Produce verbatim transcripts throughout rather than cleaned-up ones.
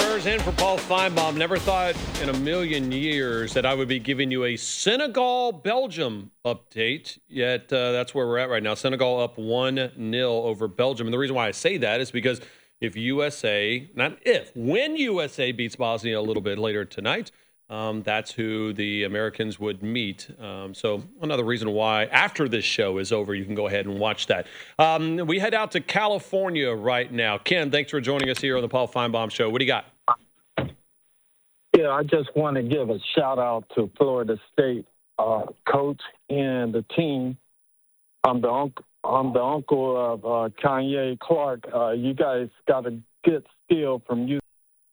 Bears in for Paul Feinbaum. Never thought in a million years that I would be giving you a Senegal-Belgium update, yet uh, that's where we're at right now. Senegal up one nil over Belgium. And the reason why I say that is because if U S A, not if, when U S A beats Bosnia a little bit later tonight, um, that's who the Americans would meet. Um, so another reason why after this show is over, you can go ahead and watch that. Um, we head out to California right now. Ken, thanks for joining us here on the Paul Feinbaum Show. What do you got? Yeah, I just want to give a shout out to Florida State uh, coach and the team. I'm the uncle. I'm the uncle of uh, Kanye Clark. Uh, you guys got a good steal from you.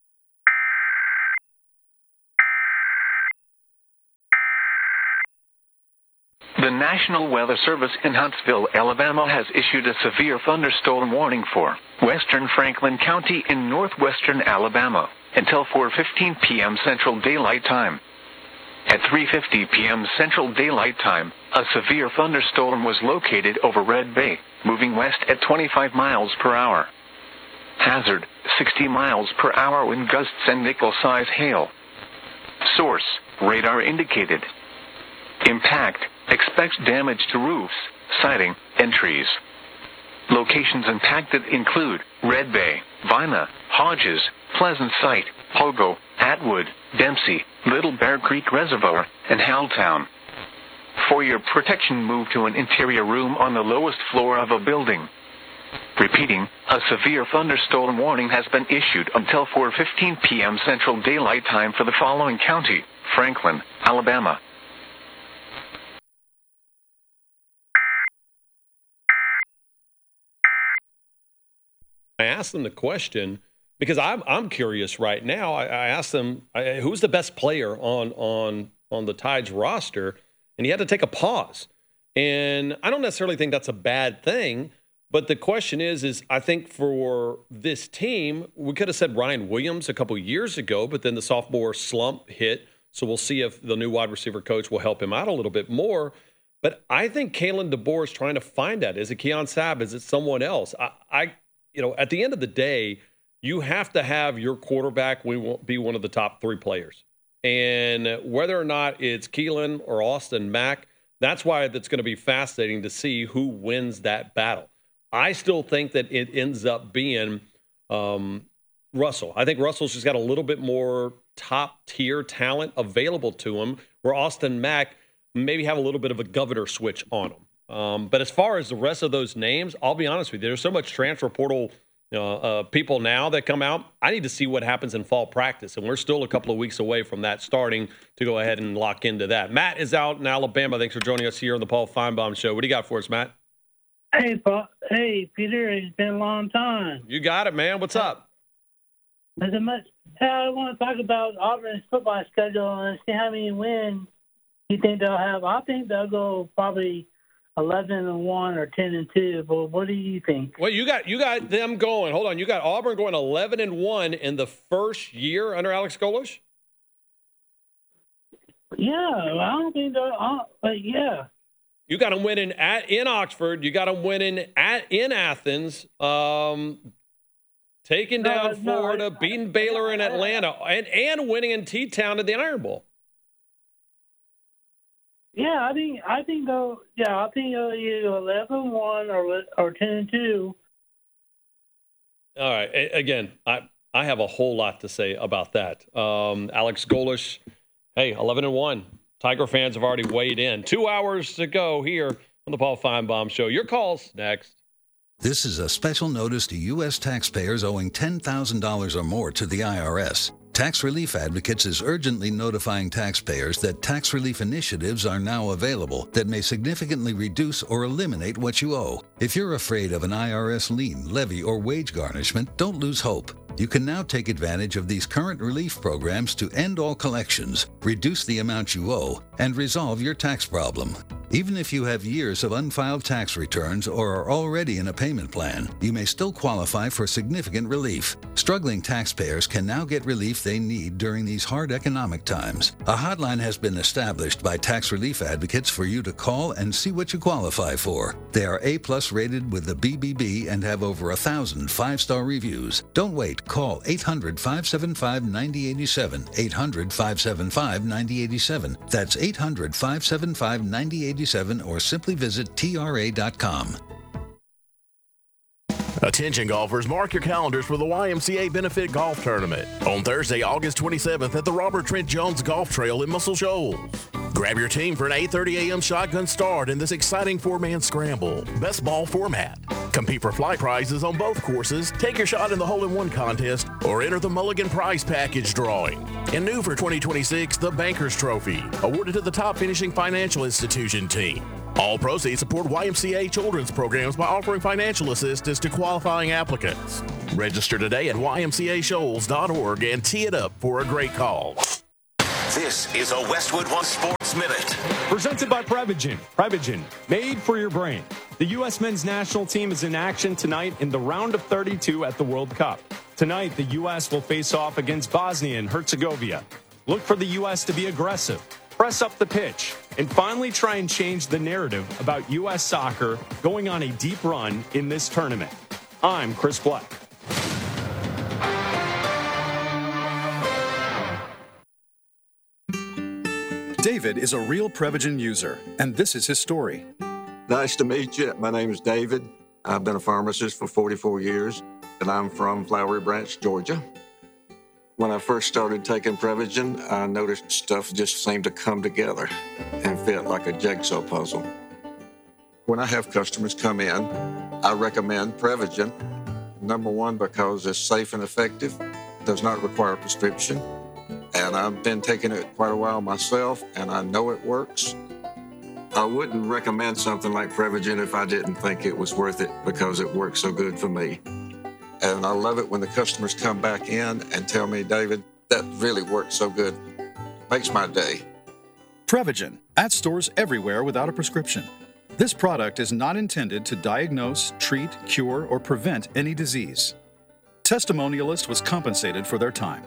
The National Weather Service in Huntsville, Alabama, has issued a severe thunderstorm warning for western Franklin County in northwestern Alabama until four fifteen p.m. Central Daylight Time. At three fifty p.m. Central Daylight Time, a severe thunderstorm was located over Red Bay, moving west at twenty-five miles per hour. Hazard, sixty miles per hour wind gusts and nickel-size hail. Source, radar indicated. Impact, expects damage to roofs, siding, and trees. Locations impacted include Red Bay, Vina, Hodges, Pleasant Site, Pogo, Atwood, Dempsey, Little Bear Creek Reservoir, and Howelltown. For your protection, move to an interior room on the lowest floor of a building. Repeating, a severe thunderstorm warning has been issued until four fifteen p.m. Central Daylight Time for the following county: Franklin, Alabama. I asked them the question because I'm I'm curious right now. I, I asked them I, who's the best player on on on the Tide's roster, and he had to take a pause. And I don't necessarily think that's a bad thing, but the question is, is I think for this team, we could have said Ryan Williams a couple years ago, but then the sophomore slump hit. So we'll see if the new wide receiver coach will help him out a little bit more. But I think Kalen DeBoer is trying to find that. Is it Keon Sabb? Is it someone else? I. I You know, at the end of the day, you have to have your quarterback be one of the top three players. And whether or not it's Keelan or Austin Mack, that's why it's going to be fascinating to see who wins that battle. I still think that it ends up being um, Russell. I think Russell's just got a little bit more top-tier talent available to him, where Austin Mack maybe have a little bit of a governor switch on him. Um, but as far as the rest of those names, I'll be honest with you, there's so much transfer portal you know, uh, people now that come out. I need to see what happens in fall practice, and we're still a couple of weeks away from that starting to go ahead and lock into that. Matt is out in Alabama. Thanks for joining us here on the Paul Feinbaum Show. What do you got for us, Matt? Hey, Paul. Hey, Peter. It's been a long time. You got it, man. What's up? Nothing much. Hey, I want to talk about Auburn's football schedule and see how many wins you think they'll have. I think they'll go probably eleven and one or ten and two, but what do you think? Well, you got you got them going. Hold on, you got Auburn going eleven and one in the first year under Alex Golesh? Yeah, I don't think they're, uh, but yeah. You got them winning at in Oxford. You got them winning at in Athens. Um, taking No, down no, Florida, I- beating Baylor in I- Atlanta, and and winning in T-Town at the Iron Bowl. Yeah, I think I think they'll yeah, I think they'll either eleven one or or ten and two. All right. A- again, I I have a whole lot to say about that. Um, Alex Golesh, hey, eleven and one. Tiger fans have already weighed in. Two hours to go here on the Paul Feinbaum Show. Your calls next. This is a special notice to U S taxpayers owing ten thousand dollars or more to the I R S. Tax Relief Advocates is urgently notifying taxpayers that tax relief initiatives are now available that may significantly reduce or eliminate what you owe. If you're afraid of an I R S lien, levy, or wage garnishment, don't lose hope. You can now take advantage of these current relief programs to end all collections, reduce the amount you owe, and resolve your tax problem. Even if you have years of unfiled tax returns or are already in a payment plan, you may still qualify for significant relief. Struggling taxpayers can now get relief they need during these hard economic times. A hotline has been established by tax relief advocates for you to call and see what you qualify for. They are A-plus rated with the B B B and have over a thousand five-star reviews. Don't wait. Call eight hundred, five seven five, nine zero eight seven, eight hundred, five seven five, nine zero eight seven. That's eight hundred, five seven five, nine zero eight seven or simply visit T R A dot com. Attention golfers, mark your calendars for the Y M C A Benefit Golf Tournament on Thursday, August twenty-seventh at the Robert Trent Jones Golf Trail in Muscle Shoals. Grab your team for an eight thirty a.m. shotgun start in this exciting four-man scramble. Best ball format. Compete for fly prizes on both courses, take your shot in the hole-in-one contest, or enter the Mulligan Prize Package drawing. And new for twenty twenty-six, the Bankers Trophy, awarded to the top finishing financial institution team. All proceeds support Y M C A children's programs by offering financial assistance to qualifying applicants. Register today at Y M C A shoals dot org and tee it up for a great cause. This is a Westwood One Sports Minute. Presented by Prevagen. Prevagen, made for your brain. The U S men's national team is in action tonight in the round of thirty-two at the World Cup. Tonight, the U S will face off against Bosnia and Herzegovina. Look for the U S to be aggressive, press up the pitch, and finally try and change the narrative about U S soccer going on a deep run in this tournament. I'm Chris Black. David is a real Prevagen user, and this is his story. Nice to meet you. My name is David. I've been a pharmacist for forty-four years, and I'm from Flowery Branch, Georgia. When I first started taking Prevagen, I noticed stuff just seemed to come together and fit like a jigsaw puzzle. When I have customers come in, I recommend Prevagen. Number one, because it's safe and effective, does not require a prescription, and I've been taking it quite a while myself, and I know it works. I wouldn't recommend something like Prevagen if I didn't think it was worth it because it works so good for me. And I love it when the customers come back in and tell me, David, that really works so good. Makes my day. Prevagen, at stores everywhere without a prescription. This product is not intended to diagnose, treat, cure, or prevent any disease. Testimonialist was compensated for their time.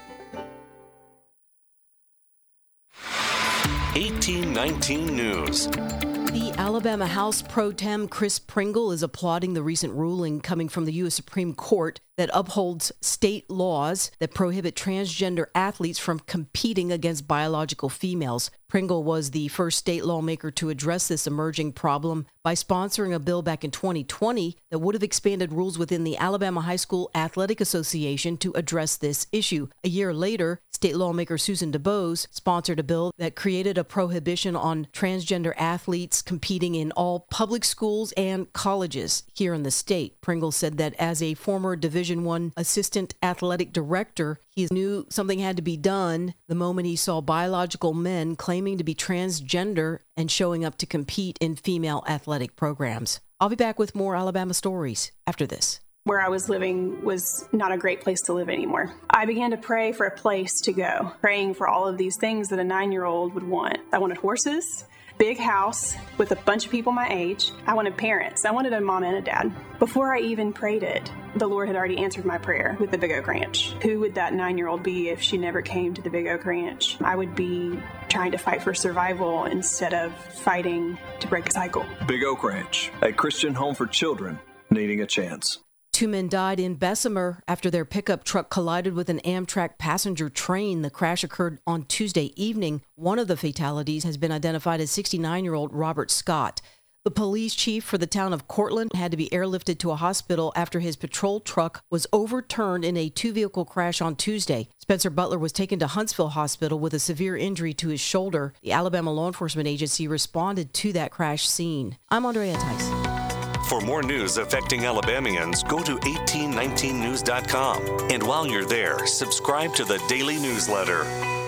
eighteen nineteen News. The Alabama House Pro Tem Chris Pringle is applauding the recent ruling coming from the U S Supreme Court that upholds state laws that prohibit transgender athletes from competing against biological females. Pringle was the first state lawmaker to address this emerging problem by sponsoring a bill back in twenty twenty that would have expanded rules within the Alabama High School Athletic Association to address this issue. A year later, state lawmaker Susan DuBose sponsored a bill that created a prohibition on transgender athletes competing in all public schools and colleges here in the state. Pringle said that as a former Division I assistant athletic director, he knew something had to be done the moment he saw biological men claiming to be transgender and showing up to compete in female athletic programs. I'll be back with more Alabama stories after this. Where I was living was not a great place to live anymore. I began to pray for a place to go, praying for all of these things that a nine-year-old would want. I wanted horses, big house with a bunch of people my age. I wanted parents. I wanted a mom and a dad. Before I even prayed it, the Lord had already answered my prayer with the Big Oak Ranch. Who would that nine-year-old be if she never came to the Big Oak Ranch? I would be trying to fight for survival instead of fighting to break a cycle. Big Oak Ranch, a Christian home for children needing a chance. Two men died in Bessemer after their pickup truck collided with an Amtrak passenger train. The crash occurred on Tuesday evening. One of the fatalities has been identified as sixty-nine-year-old Robert Scott. The police chief for the town of Cortland had to be airlifted to a hospital after his patrol truck was overturned in a two-vehicle crash on Tuesday. Spencer Butler was taken to Huntsville Hospital with a severe injury to his shoulder. The Alabama Law Enforcement Agency responded to that crash scene. I'm Andrea Tice. For more news affecting Alabamians, go to eighteen nineteen news dot com. And while you're there, subscribe to the daily newsletter.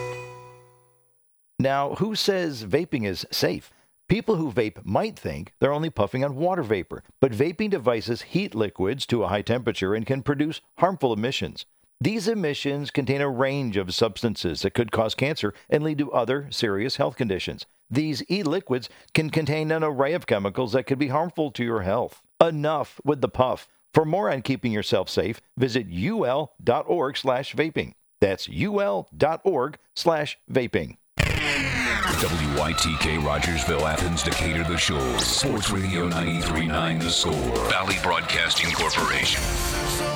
Now, who says vaping is safe? People who vape might think they're only puffing on water vapor, but vaping devices heat liquids to a high temperature and can produce harmful emissions. These emissions contain a range of substances that could cause cancer and lead to other serious health conditions. These e-liquids can contain an array of chemicals that could be harmful to your health. Enough with the puff. For more on keeping yourself safe, visit ul.org slash vaping. That's ul.org slash vaping. W Y T K Rogersville, Athens, Decatur, The Shoals. Sports Radio ninety-three point nine The Score. Valley Broadcasting Corporation.